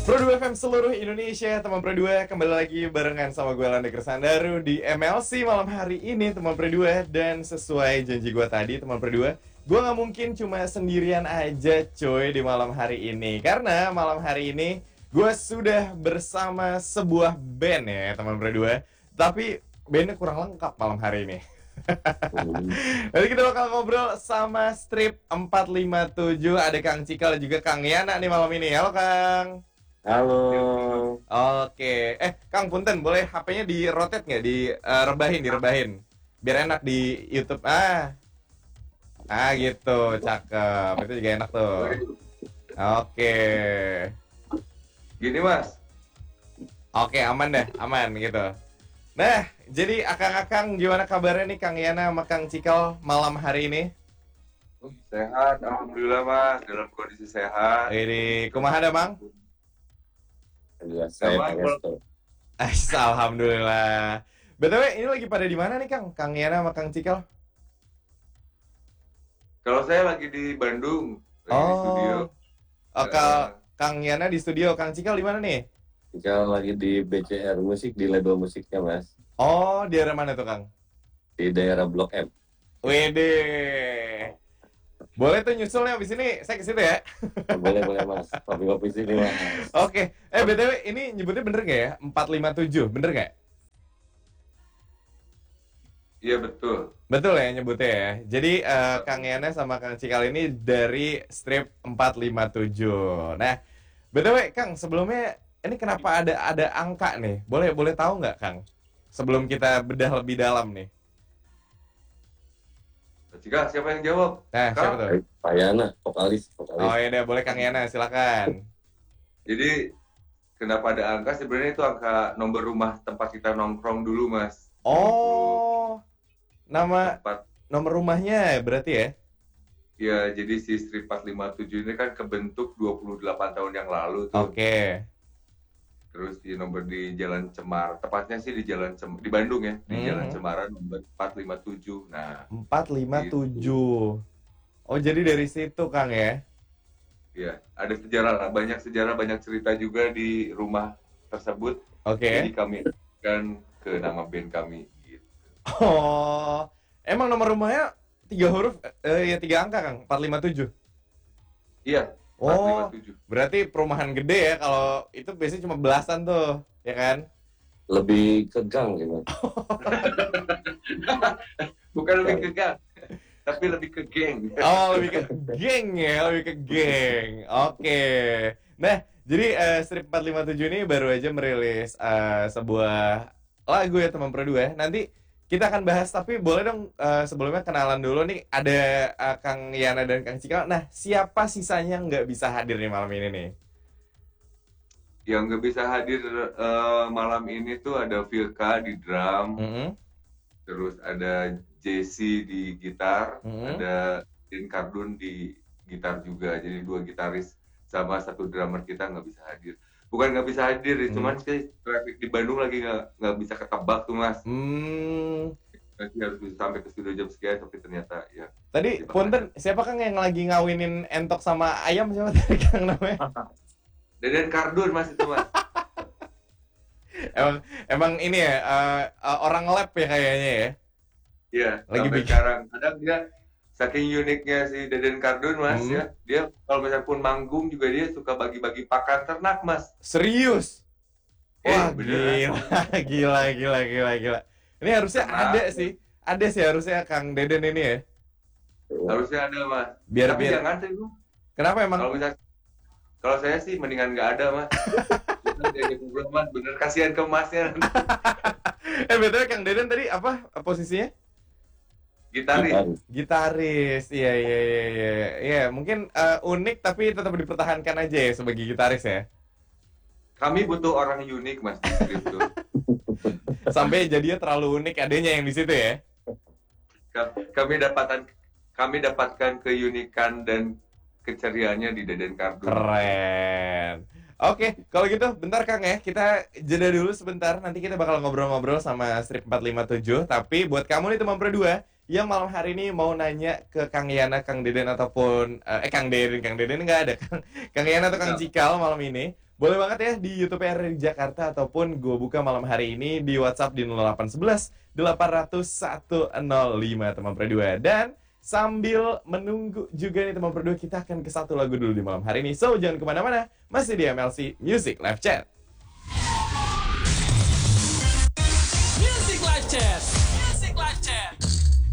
Pro 2 FM seluruh Indonesia, teman Pro 2 kembali lagi barengan sama gue Landa Kersandaru di MLC malam hari ini, teman Pro 2. Dan sesuai janji gue tadi, teman Pro 2, gue nggak mungkin cuma sendirian aja coy di malam hari ini. Karena malam hari ini gue sudah bersama sebuah band ya teman Pro 2. Tapi bandnya kurang lengkap malam hari ini. Nanti kita bakal ngobrol sama Strip 457. Ada Kang Cikal dan juga Kang Yana nih malam ini. Halo Kang. Halo. Oke, Kang Punten, boleh HP-nya di-rotate nggak? Direbahin. Biar enak di YouTube. Gitu, cakep. Itu juga enak tuh. Oke. Gini mas. Oke, aman deh, aman gitu. Nah, jadi akang-akang gimana kabarnya nih Kang Yana sama Kang Cikal malam hari ini? Sehat, alhamdulillah mas. Dalam kondisi sehat. Ini kumaha dah, Mang? Alhamdulillah. BTW, ini lagi pada di mana nih Kang? Kang Yana sama Kang Cikal? Kalau saya lagi di Bandung, lagi di studio. Kang Yana di studio, Kang Cikal di mana nih? Cikal lagi di BCR Musik, di label musiknya mas. Oh, di daerah mana tuh Kang? Di daerah Blok M. Wede. Boleh tuh nyusulnya abis ini, saya ke situ ya. Boleh mas, kopi-kopi sini mas. Oke, BTW ini nyebutnya bener nggak ya? 457, bener nggak? Iya betul. Betul ya nyebutnya ya. Jadi Kang Yana sama Kang Cikal ini dari Strip 457. Nah, BTW Kang, sebelumnya ini kenapa ada angka nih? Boleh tahu nggak Kang? Sebelum kita bedah lebih dalam nih. Jika siapa yang jawab? Nah, siapa tuh? Pak Yana, vokalis. Oh iya deh, boleh Kang Yana, silakan. Jadi kenapa ada angka? Sebenarnya itu angka nomor rumah tempat kita nongkrong dulu mas. Oh, nama Tempat. nomor rumahnya berarti ya? Ya, jadi si Strip 457 ini kan kebentuk 28 tahun yang lalu tuh. Oke. Terus di nomor di Jalan Cemar, tepatnya sih di di Bandung ya, di Jalan Cemara nomor 457. Nah, 457. Gitu. Oh, jadi dari situ Kang ya? Iya, ada sejarah, banyak cerita juga di rumah tersebut. Oke. Jadi kami akan ke nama band kami gitu. Oh, emang nomor rumahnya 3 huruf, 3 angka Kang, 457? Iya, Oh, 457. berarti perumahan gede ya, kalau itu biasanya cuma belasan tuh, ya kan? Lebih ke gang gitu. Bukan lebih ke gang, tapi lebih ke geng. Oh, lebih ke geng ya, lebih ke geng. Oke. Nah, jadi Strip 457 ini baru aja merilis sebuah lagu ya teman Pro 2. Nanti kita akan bahas, tapi boleh dong sebelumnya kenalan dulu nih. Ada Kang Yana dan Kang Cikal. Nah, siapa sisanya nggak bisa hadir nih malam ini nih? Yang nggak bisa hadir malam ini tuh ada Vilka di drum, terus ada Jesse di gitar, ada Din Kardun di gitar juga. Jadi 2 gitaris sama 1 drummer kita nggak bisa hadir. Bukan nggak bisa hadir, cuman sih traffic di Bandung lagi nggak bisa ketebak tuh mas. Nanti harus bisa sampai ke studio jam sekian, tapi ternyata ya. Tadi punten, siapa Kang yang lagi ngawinin entok sama ayam, siapa tadi Kang namanya? Deden Kardun mas itu mas. emang ini ya orang lab ya kayaknya ya. Iya. Lagi sekarang kadang dia saking uniknya si Deden Kardun mas ya, dia kalau misalnya pun manggung juga dia suka bagi-bagi pakan ternak mas. Serius? Wah beneran. gila. Ini harusnya ada sih harusnya Kang Deden ini ya. Harusnya ada mas. Tapi jangan sih bu. Kenapa emang? Kalau saya sih mendingan nggak ada mas. Jadi mas bener, kasihan ke masnya. Betul Kang Deden tadi apa posisinya? Gitaris. Iya, mungkin unik tapi tetap dipertahankan aja ya sebagai gitaris ya. Kami butuh orang unik mas di Strip tuh. Sampai jadinya terlalu unik adanya yang di situ ya. Kami dapatkan keunikan dan keceriaannya di Deden Kardun. Keren. Oke, kalau gitu bentar Kang ya, kita jeda dulu sebentar. Nanti kita bakal ngobrol-ngobrol sama Strip 457. Tapi buat kamu nih teman Pro 2 yang malam hari ini mau nanya ke Kang Yana, Kang Deden ataupun Kang Deden nggak ada, Kang Yana atau Kang Cikal malam ini, Boleh banget ya di YouTube RRI Jakarta ataupun gue buka malam hari ini di WhatsApp di 0811 800 1005 teman Pro 2. Dan sambil menunggu juga nih teman Pro 2, kita akan ke satu lagu dulu di malam hari ini. So jangan kemana-mana, masih di MLC Music Live Chat.